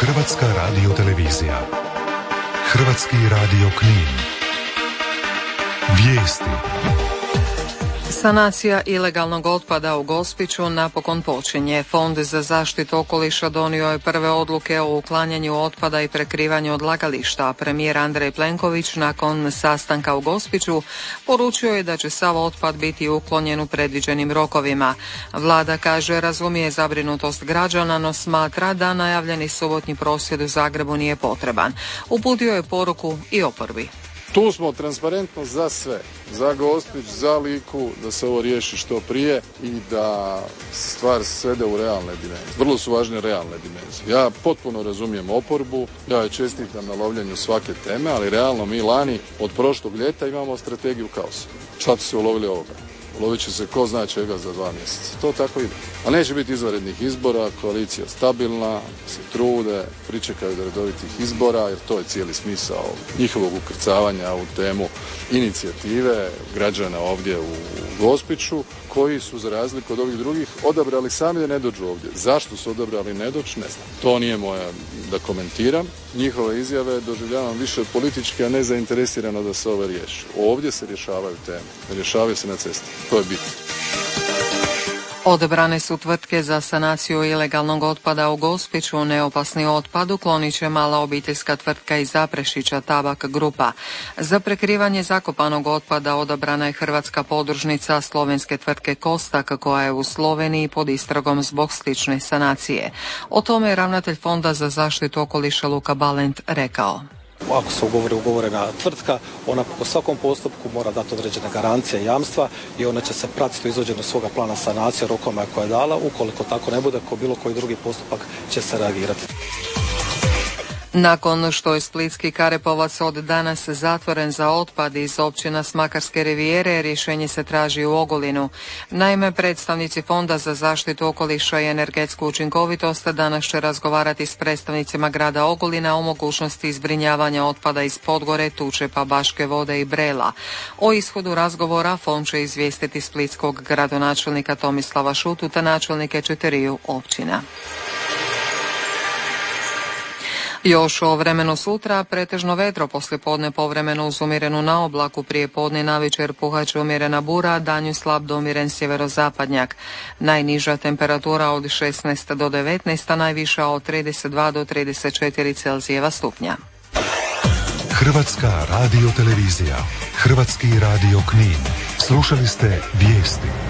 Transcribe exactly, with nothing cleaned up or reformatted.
Hrvatska radiotelevizija. Hrvatski radio Knin. Vijesti. Sanacija ilegalnog otpada u Gospiću napokon počinje. Fond za zaštitu okoliša donio je prve odluke o uklanjanju otpada i prekrivanju odlagališta. Premijer Andrej Plenković nakon sastanka u Gospiću poručio je da će sav otpad biti uklonjen u predviđenim rokovima. Vlada kaže razumije zabrinutost građana, no smatra da najavljeni subotnji prosvjed u Zagrebu nije potreban. Uputio je poruku i oporbi. Tu smo transparentno za sve, za Gospić, za Liku, da se ovo riješi što prije i da stvar svede u realne dimenzije. Vrlo su važne realne dimenzije. Ja potpuno razumijem oporbu, ja je čestitam na lovljenju svake teme, ali realno mi lani od prošlog ljeta imamo strategiju kaosa. Sad su se ulovili ovoga. Ulovit će se ko zna čega za dva mjeseca. To tako ide. A neće biti izvanrednih izbora, koalicija stabilna, se trude, pričekaju do redovitih izbora, jer to je cijeli smisao njihovog ukrcavanja u temu inicijative građana ovdje u Gospiću, koji su za razliku od ovih drugih odabrali sami da ne dođu ovdje. Zašto su odabrali ne doći, ne znam. To nije moja da komentiram. Njihove izjave doživljavam više politički, a ne zainteresirano da se ovo riješi. Ovdje se rješavaju teme, rješavaju se na cesti. To je bitno. Odabrane su tvrtke za sanaciju ilegalnog otpada u Gospiću. Neopasni otpad uklonit će mala obiteljska tvrtka iz Zaprešića, Tabak grupa. Za prekrivanje zakopanog otpada odabrana je hrvatska podružnica slovenske tvrtke Kostak, koja je u Sloveniji pod istragom zbog slične sanacije. O tome je ravnatelj Fonda za zaštitu okoliša Luka Balent rekao. Ako se ugovori ugovorena tvrtka, ona po svakom postupku mora dati određene garancije i jamstva i ona će se pratiti u izvođenju svoga plana sanacije rokoma koje je dala. Ukoliko tako ne bude, ko bilo koji drugi postupak će se reagirati. Nakon što je splitski Karepovac od danas zatvoren za otpad iz općina Smakarske rivijere, rješenje se traži u Ogulinu. Naime, predstavnici Fonda za zaštitu okoliša i energetsku učinkovitost danas će razgovarati s predstavnicima grada Ogulina o mogućnosti zbrinjavanja otpada iz Podgore, Tučepa, Baške Vode i Brela. O ishodu razgovora Fond će izvijestiti splitskog gradonačelnika Tomislava Šutu te načelnike četiriju općina. Još o vremenu sutra, pretežno vedro, poslijepodne povremeno uz umjerenu naoblaku, prije podne navečer puhat će umjerena bura, danju slab do umjeren sjeverozapadnjak. Najniža temperatura od šesnaest do devetnaest, a najviša od trideset dva do trideset četiri Celzijeva stupnja. Hrvatska radiotelevizija, Hrvatski radio Knin. Slušali ste vijesti.